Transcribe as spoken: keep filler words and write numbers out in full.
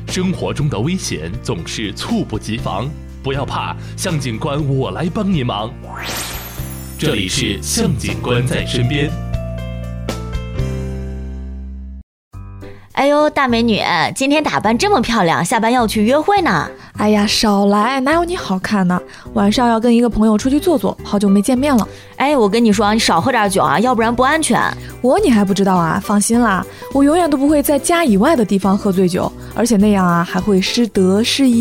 生活中的危险总是猝不及防，不要怕，向警官我来帮你忙。这里是向警官在身边。 哎呦，大美女，今天打扮这么漂亮，下班要去约会呢？ 哎呀，少来，哪有你好看呢？晚上要跟一个朋友出去坐坐，好久没见面了。 哎，我跟你说，你少喝点酒啊，要不然不安全。 我你还不知道啊？放心啦，我永远都不会在家以外的地方喝醉酒，而且那样啊还会失德失仪。